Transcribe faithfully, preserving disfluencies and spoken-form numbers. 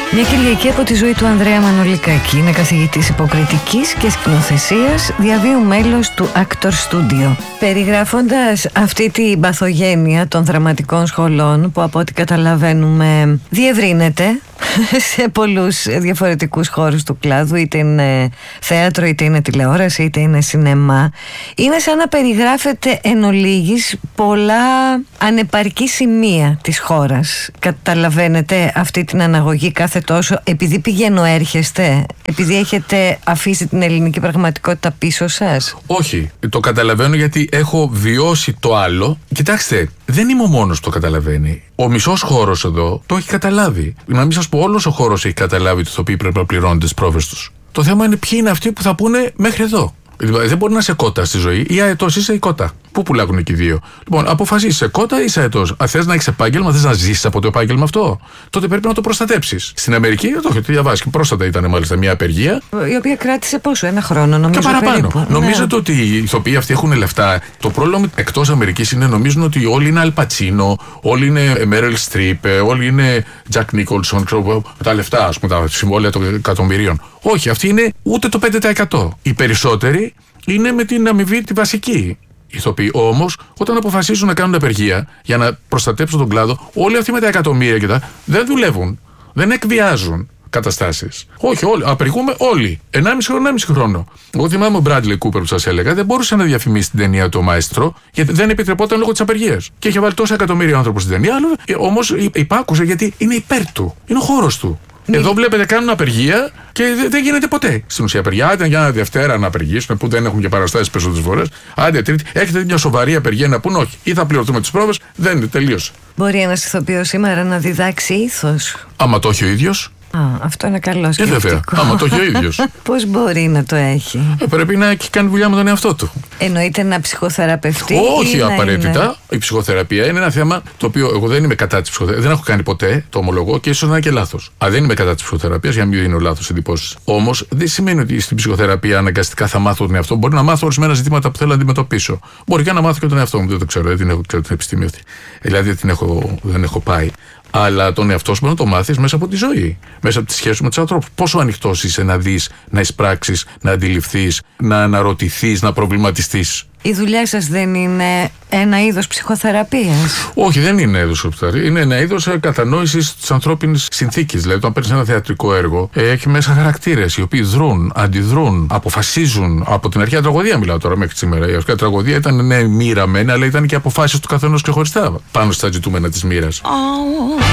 Μια Κυριακή από τη ζωή του Ανδρέα Μανολικάκη. Είναι καθηγητής υποκριτικής και σκηνοθεσίας, διαβίου μέλος του Actor Studio. Περιγράφοντας αυτή την παθογένεια των δραματικών σχολών που από ό,τι καταλαβαίνουμε διευρύνεται σε πολλούς διαφορετικούς χώρους του κλάδου, είτε είναι θέατρο, είτε είναι τηλεόραση, είτε είναι σινεμά, είναι σαν να περιγράφεται εν ολίγης πολλά ανεπαρκή σημεία της χώρας. Καταλαβαίνετε αυτή την αναγωγή κάθε τόσο, επειδή πηγαίνω έρχεστε, επειδή έχετε αφήσει την ελληνική πραγματικότητα πίσω σας? Όχι, το καταλαβαίνω γιατί έχω βιώσει το άλλο. Κοιτάξτε, δεν είμαι ο μόνος που το καταλαβαίνει. Ο μισός χώρος εδώ το έχει καταλάβει. Να μην σας πω, όλος ο χώρος έχει καταλάβει ότι οι ηθοποιοί πρέπει να πληρώνουν τις πρόβες τους. Το θέμα είναι ποιοι είναι αυτοί που θα πούνε μέχρι εδώ. Δεν μπορεί να είσαι κότα στη ζωή, ή αετός είσαι η κότα. Πού πουλάγουν και οι δύο. Λοιπόν, αποφασίσεις σε κότα ή σε αετός. Αν θες να έχεις επάγγελμα, θες να ζήσεις από το επάγγελμα αυτό, τότε πρέπει να το προστατέψεις. Στην Αμερική, το έχω διαβάσει και πρόσφατα ήταν μάλιστα μια απεργία. Η οποία κράτησε πόσο, ένα χρόνο, νομίζω. Και παραπάνω. Περίπου. Νομίζετε ότι οι ηθοποιοί αυτοί έχουν λεφτά? Το πρόβλημα εκτός Αμερικής είναι νομίζουν ότι όλοι είναι Αλ Πατσίνο, όλοι είναι Μέριλ Στριπ, όλοι είναι Τζακ Νίκολσον, τα λεφτά, ας πούμε, τα συμβόλαια των εκατομμυρίων. Όχι, αυτοί είναι ούτε το πέντε τοις εκατό. Οι περισσότεροι είναι με την αμοιβή τη βασική. Οι ηθοποιοί όμως, όταν αποφασίζουν να κάνουν απεργία για να προστατέψουν τον κλάδο, όλοι αυτοί με τα εκατομμύρια και τα δεν δουλεύουν. Δεν εκβιάζουν καταστάσεις. Όχι, όλοι. Απεργούμε όλοι. Ενάμιση χρόνο, ενάμιση χρόνο. Εγώ θυμάμαι ο Μπράντλι Κούπερ που σας έλεγα, δεν μπορούσε να διαφημίσει την ταινία του Μαέστρο, γιατί δεν επιτρεπόταν λόγω της απεργίας. Και είχε βάλει τόσα εκατομμύρια άνθρωποι στην ταινία, όμως υπάκουσε γιατί είναι υπέρ του. Είναι ο χώρος του. Εδώ βλέπετε κάνουν απεργία και δεν γίνεται ποτέ στην ουσία απεργία. Άντε για ένα Δευτέρα να απεργήσουν που δεν έχουν και παραστάσεις περισσότερες φορές. Άντε Τρίτη, έχετε μια σοβαρή απεργία να πούν όχι. Ή θα πληρωθούμε τις πρόβες, δεν είναι, τελείωσε. Μπορεί ένας ηθοποιός σήμερα να διδάξει ήθος? Άμα το έχει ο ίδιος. Α, αυτό είναι καλό σκεπτικό. Ε, βέβαια. Άμα το έχει ο ίδιος. Πώς μπορεί να το έχει? Ε, πρέπει να έχει κάνει δουλειά με τον εαυτό του. Εννοείται να ψυχοθεραπευτεί? Όχι απαραίτητα. Είναι... Η ψυχοθεραπεία είναι ένα θέμα το οποίο εγώ δεν είμαι κατά της ψυχοθεραπείας. Δεν έχω κάνει ποτέ, το ομολογώ, και ίσως να είναι και λάθος. Α, δεν είμαι κατά της ψυχοθεραπείας, για να μην δίνω λάθος εντυπώσεις. Όμως δεν σημαίνει ότι στην ψυχοθεραπεία αναγκαστικά θα μάθω τον εαυτό μου. Μπορεί να μάθω ορισμένα ζητήματα που θέλω να αντιμετωπίσω. Μπορεί και να μάθω και τον εαυτό μου. Δεν το ξέρω, δεν την έχω, ξέρω την επιστήμη αυτή. Δηλαδή την έχω, δεν έχω πάει. Αλλά τον εαυτό σου μπορεί να το μάθεις μέσα από τη ζωή, μέσα από τη σχέση με τους ανθρώπους. Πόσο ανοιχτός είσαι να δεις, να εισπράξεις, να αντιληφθείς, να αναρωτηθείς, να προβληματιστείς. Η δουλειά σας δεν είναι ένα είδος ψυχοθεραπείας? Όχι, δεν είναι είδος ψυχοθεραπείας. Είναι ένα είδος κατανόησης της ανθρώπινης συνθήκης. Δηλαδή, όταν παίρνεις ένα θεατρικό έργο, έχει μέσα χαρακτήρες οι οποίοι δρούν, αντιδρούν, αποφασίζουν. Από την αρχαία τραγωδία μιλάω τώρα μέχρι σήμερα. Η αρχαία τραγωδία ήταν ναι, μοίρα μένα, αλλά ήταν και αποφάσεις του καθενός ξεχωριστά πάνω στα ζητούμενα της μοίρας. Oh.